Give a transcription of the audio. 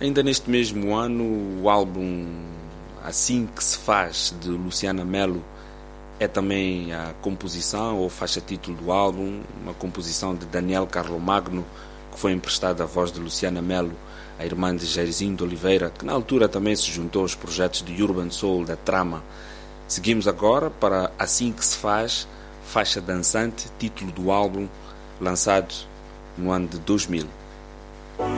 Ainda neste mesmo ano, o álbum Assim Que Se Faz, de Luciana Melo, é também a composição ou faixa título do álbum, uma composição de Daniel Carlomagno, que foi emprestada à voz de Luciana Melo, a irmã de Jairzinho de Oliveira, que na altura também se juntou aos projetos de Urban Soul da Trama. Seguimos agora para Assim Que Se Faz, faixa dançante, título do álbum, lançado no ano de 2000.